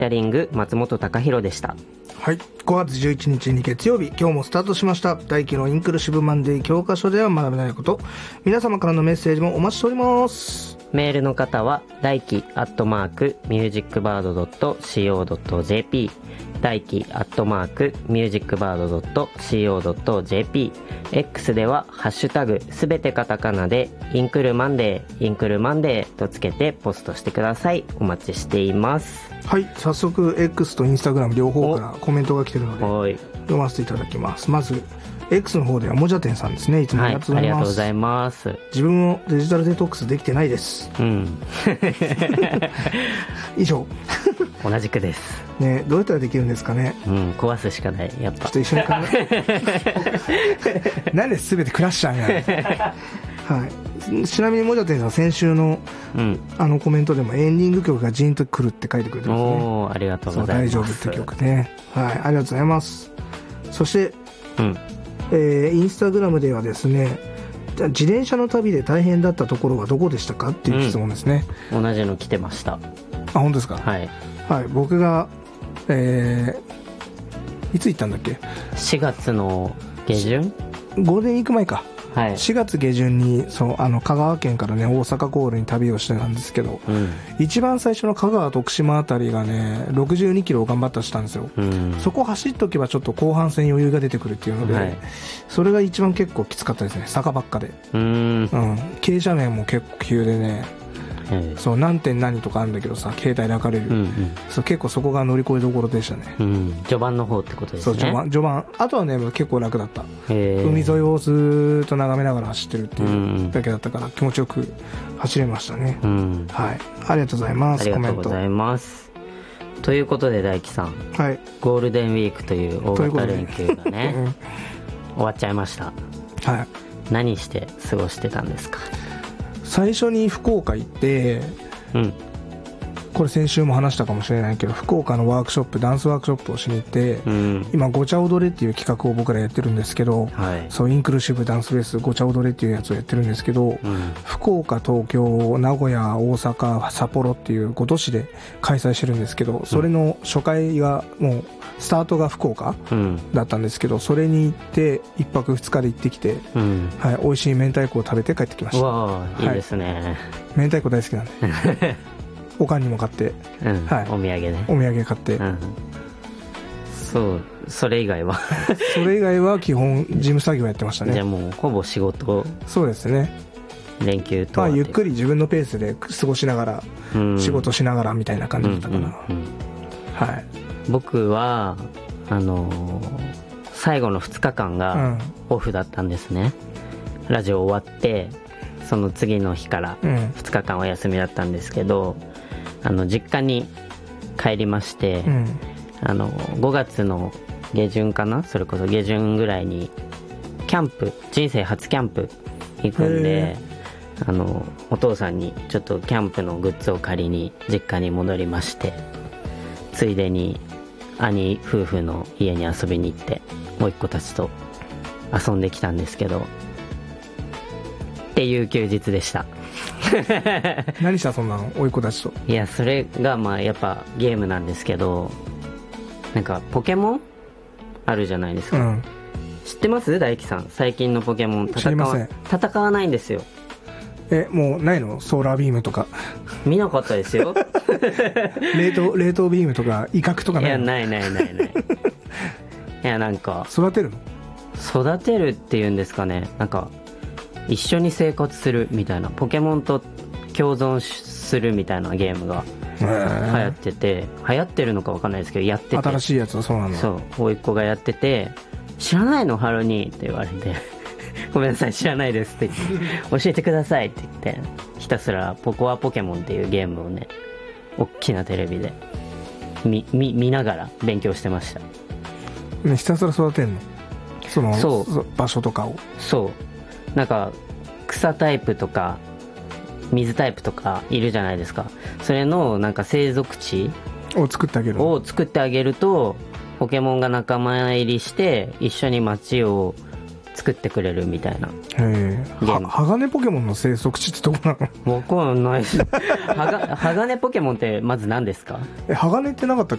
タリング松本隆弘でした。 はい、5月11日に月曜日、今日もスタートしました大輝のインクルーシブマンデー教科書では学べないこと、皆様からのメッセージもお待ちしております。 メールの方は大輝@musicbird.co.jp、大輝@musicbird.co.jp、 X ではハッシュタグすべてカタカナでインクルマンデー、インクルマンデーとつけてポストしてください。お待ちしています。 はい、早速 X と Instagram 両方からコメントが来てるので読ませていただきます。まず X の方ではもじゃてんさんですね。いつもありがとうございます。 ありがとうございます。 自分もデジタルデトックスできてないです。以上。 同じくですね。どうやったらできるんですかね。 壊すしかない。やっぱちょっと一緒に考えなんで全てクラッシャーやはい、ちなみにもじゃてんさん先週の、コメントでもエンディング曲がジーンとくるって書いてくれてますね。 ありがとうございます。 そう大丈夫って曲ね。はい、ありがとうございます。そして、インスタグラムではですね、自転車の旅で大変だったところはどこでしたかっていう質問ですね。 同じの来てました。 あ、本当ですか。はい、はい、僕が、いつ行ったんだっけ。 4月の下旬、 ゴールデンウィーク前か。 はい、 4月下旬に香川県からね大阪ゴールに旅をしてたんですけど、一番最初の香川徳島あたりがね62キロを頑張ったしたんですよ。そこ走っとけばちょっと後半戦余裕が出てくるっていうので、それが一番結構きつかったですね。坂ばっかで、傾斜面も結構急でね、そう何点何とかあるんだけどさ、携帯で測れる、そう結構そこが乗り越えどころでしたね。 序盤の方ってことですね。 そう序盤あとはね結構楽だった。海沿いをずっと眺めながら走ってるっていうだけだったから気持ちよく走れましたね。はい、ありがとうございます。 ありがとうございます。ということで大輝さん、はい、ゴールデンウィークという大型連休がね終わっちゃいました。はい、何して過ごしてたんですか。 最初に福岡行って、これ先週も話したかもしれないけど、福岡のワークショップ、ダンスワークショップをしに行って、今ごちゃ踊れっていう企画を僕らやってるんですけど、そうインクルーシブダンスベースごちゃ踊れっていうやつをやってるんですけど、福岡、東京、名古屋、大阪、札幌っていう5都市で開催してるんですけど、それの初回がもうスタートが福岡だったんですけど、それに行って1泊2日で行ってきて、はい、美味しい明太子を食べて帰ってきました。 わー、いいですね。 明太子大好きなんでおかんにも買って、 はい、お土産ね。 お土産買って、 そう、それ以外はそれ以外は基本事務作業やってましたね。 じゃあもうほぼ仕事。 そうですね。 連休とゆっくり自分のペースで過ごしながら、仕事しながらみたいな感じだったかな。はい。 僕は最後の2日間がオフだったんですね。ラジオ終わってその次の日から2日間お休みだったんですけど、実家に帰りまして、5月の下旬かな、それこそ下旬ぐらいにキャンプ、人生初キャンプ行くんで、お父さんにちょっとキャンプのグッズを借りに実家に戻りまして、ついでに兄夫婦の家に遊びに行ってもう一個たちと遊んできたんですけどっていう休日でした何して遊んだの、おいっ子たちと。 いや、それがまあやっぱゲームなんですけど、なんかポケモンあるじゃないですか、知ってます大輝さん。最近のポケモン戦わないんですよ。 もうないの、ソーラービームとか。 見なかったですよ冷凍ビームとか威嚇とかないの。 いや、ないいや、なんか育てるの、 育てるっていうんですかね、なんか一緒に生活するみたいな、ポケモンと共存するみたいなゲームが流行ってて、流行ってるのか分かんないですけどやってて、 新しいやつはそうなんだ。 そう、甥っ子がやってて、知らないのハロニーって言われてごめんなさい知らないですって言って教えてくださいって言って、ひたすらポコアポケモンっていうゲームをね、大きなテレビで見ながら勉強してました、 ね、ひたすら育てんの、そう場所とかを。そう、 なんか草タイプとか水タイプとかいるじゃないですか。それのなんか生息地を作ってあげると、ポケモンが仲間入りして一緒に街を作ってくれるみたいなゲーム。鋼ポケモンの生息地ってどこなの？ わかんない鋼ポケモンってまず何ですか？ 鋼ってなかったっ